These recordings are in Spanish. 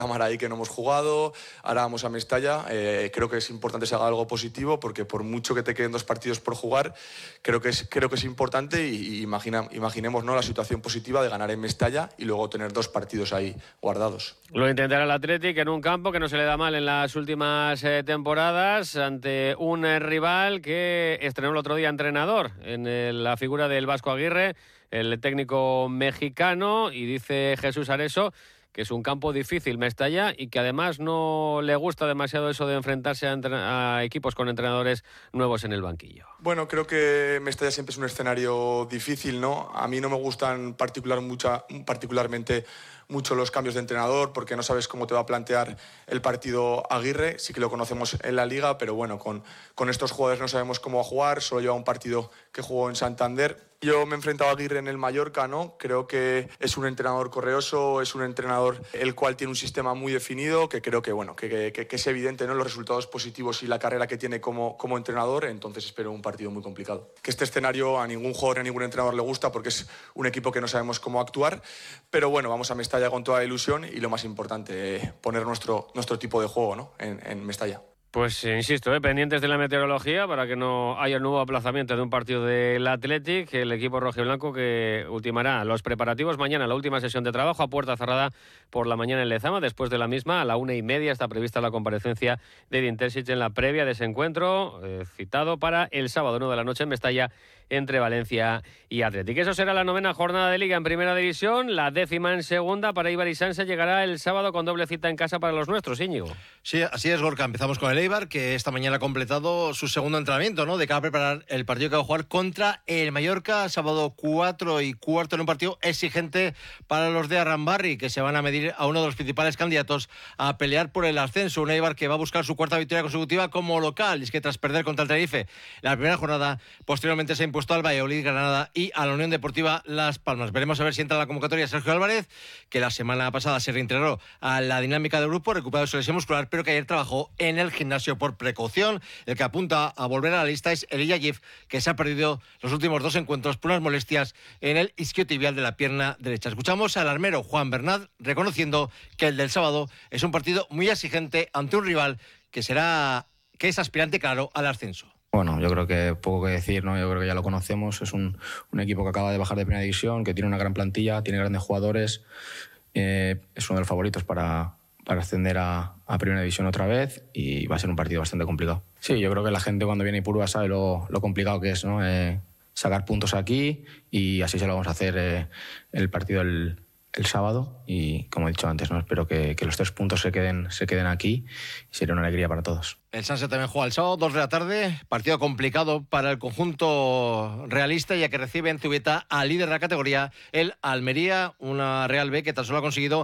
Amaraí que no hemos jugado, ahora vamos a Mestalla. Creo que es importante que se haga algo positivo porque por mucho que te queden 2 partidos por jugar, creo que es importante y imaginemos, ¿no?, la situación positiva de ganar en Mestalla y luego tener 2 partidos ahí guardados. Lo intentará el Athletic en un campo que no se le da mal en las últimas temporadas ante un rival que estrenó el otro día entrenador en la figura del Vasco Aguirre, el técnico mexicano, y dice Jesús Areso que es un campo difícil, Mestalla, y que además no le gusta demasiado eso de enfrentarse a equipos con entrenadores nuevos en el banquillo. Bueno, creo que Mestalla siempre es un escenario difícil, ¿no? A mí no me gustan particularmente mucho los cambios de entrenador porque no sabes cómo te va a plantear el partido Aguirre. Sí que lo conocemos en la Liga, pero bueno, con estos jugadores no sabemos cómo va a jugar. Solo lleva un partido que jugó en Santander. Yo me he enfrentado a Aguirre en el Mallorca, ¿no? Creo que es un entrenador correoso, es un entrenador el cual tiene un sistema muy definido, que creo que, bueno, que es evidente, ¿no?, los resultados positivos y la carrera que tiene como entrenador. Entonces espero un partido muy complicado. Que este escenario a ningún jugador ni a ningún entrenador le gusta porque es un equipo que no sabemos cómo actuar. Pero bueno, vamos a Mestalla con toda la ilusión y lo más importante, poner nuestro tipo de juego, ¿no?, en Mestalla. Pues insisto, pendientes de la meteorología para que no haya un nuevo aplazamiento de un partido del Athletic, el equipo rojiblanco que ultimará los preparativos mañana, la última sesión de trabajo a puerta cerrada por la mañana en Lezama. Después de la misma, a la 1:30 está prevista la comparecencia de Edin Terzic en la previa de ese encuentro, citado para el sábado 9 de la noche en Mestalla, entre Valencia y Athletic. Eso será la 9ª jornada de Liga en Primera División, la 10ª en Segunda. Para Eibar y Sanse llegará el sábado con doble cita en casa para los nuestros, Íñigo. Sí, así es, Gorka. Empezamos con el Eibar, que esta mañana ha completado su segundo entrenamiento, ¿no?, de cara a preparar el partido que va a jugar contra el Mallorca, sábado 4:15 en un partido exigente para los de Arrambarri, que se van a medir a uno de los principales candidatos a pelear por el ascenso. Un Eibar que va a buscar su 4ª victoria consecutiva como local, y es que tras perder contra el Tenerife la primera jornada, posteriormente se ha impuesto al Valladolid, Granada y a la Unión Deportiva Las Palmas. Veremos a ver si entra la convocatoria Sergio Álvarez, que la semana pasada se reintegró a la dinámica del grupo, recuperado su lesión muscular, pero que ayer trabajó en el gimnasio por precaución. El que apunta a volver a la lista es Elia Yif, que se ha perdido los últimos 2 encuentros por unas molestias en el isquiotibial de la pierna derecha. Escuchamos al armero Juan Bernat reconociendo que el del sábado es un partido muy exigente ante un rival que es aspirante, claro, al ascenso. Bueno, yo creo que poco que decir, ¿no? Yo creo que ya lo conocemos. Es un equipo que acaba de bajar de primera división, que tiene una gran plantilla, tiene grandes jugadores. Es uno de los favoritos para ascender a primera división otra vez, y va a ser un partido bastante complicado. Sí, yo creo que la gente cuando viene a Ipurúa sabe lo complicado que es, ¿no? Sacar puntos aquí, y así se lo vamos a hacer el partido el sábado, y como he dicho antes, ¿no?, espero que los 3 puntos se queden aquí, y sería una alegría para todos. El Sanse también juega el sábado, 2 de la tarde, partido complicado para el conjunto realista, ya que recibe en Zubieta al líder de la categoría, el Almería, una Real B que tan solo ha conseguido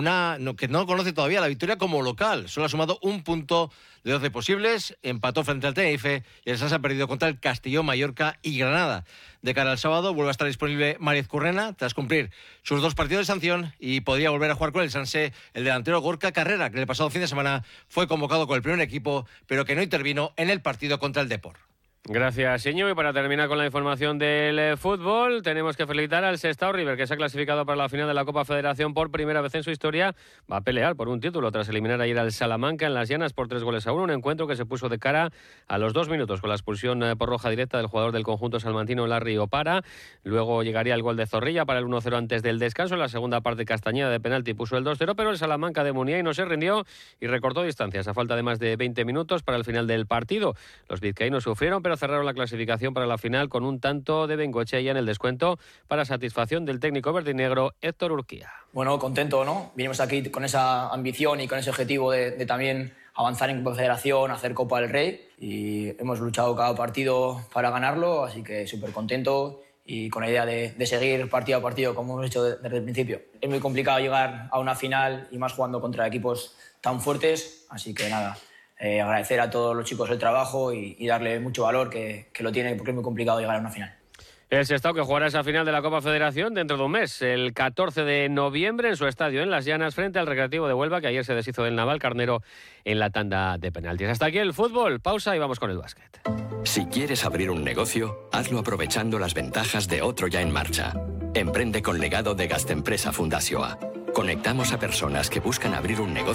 que no conoce todavía la victoria como local. Solo ha sumado 1 punto de 12 posibles, empató frente al Tenerife, y el Sanse ha perdido contra el Castellón, Mallorca y Granada. De cara al sábado vuelve a estar disponible Mariz Currena tras cumplir sus 2 partidos de sanción, y podría volver a jugar con el Sanse el delantero Gorka Carrera, que el pasado fin de semana fue convocado con el primer equipo, pero que no intervino en el partido contra el Depor. Gracias, Íñigo. Y para terminar con la información del fútbol, tenemos que felicitar al Sestao River, que se ha clasificado para la final de la Copa Federación por primera vez en su historia. Va a pelear por un título tras eliminar ayer al Salamanca en Las Llanas por 3-1. Un encuentro que se puso de cara a los 2 minutos con la expulsión por roja directa del jugador del conjunto salmantino, Larry Opara. Luego llegaría el gol de Zorrilla para el 1-0 antes del descanso. En la segunda parte, Castañeda de penalti puso el 2-0, pero el Salamanca de Muniain no se rindió y recortó distancias a falta de más de 20 minutos para el final del partido. Los vizcaínos sufrieron, pero cerraron la clasificación para la final con un tanto de Bengoechea en el descuento, para satisfacción del técnico verdinegro Héctor Urquía. Bueno, contento, ¿no? Vinimos aquí con esa ambición y con ese objetivo de también avanzar en Copa Federación, hacer Copa del Rey, y hemos luchado cada partido para ganarlo, así que súper contento y con la idea de seguir partido a partido como hemos hecho desde el principio. Es muy complicado llegar a una final y más jugando contra equipos tan fuertes, así que nada, agradecer a todos los chicos el trabajo y darle mucho valor que lo tienen, porque es muy complicado llegar a una final. El Sestao, que jugará esa final de la Copa Federación dentro de un mes, el 14 de noviembre, en su estadio en Las Llanas, frente al Recreativo de Huelva, que ayer se deshizo del Navalcarnero en la tanda de penaltis. Hasta aquí el fútbol, pausa y vamos con el básquet. Si quieres abrir un negocio, hazlo aprovechando las ventajas de otro ya en marcha. Emprende con legado de Gastempresa Fundazioa. Conectamos a personas que buscan abrir un negocio